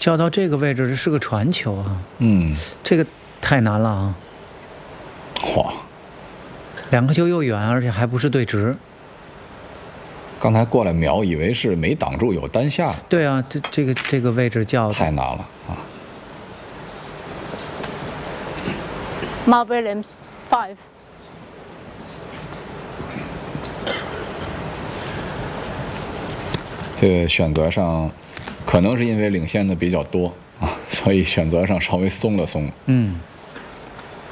叫到这个位置，这是个传球啊。这个太难了啊。 哇 ，2个球又远，而且还不是对直。 刚才过来瞄，以为是没挡住有单下。 对啊，这个位置叫太难了啊。 Mal Williams 5。 这个选择上，可能是因为领先的比较多啊，所以选择上稍微松了松。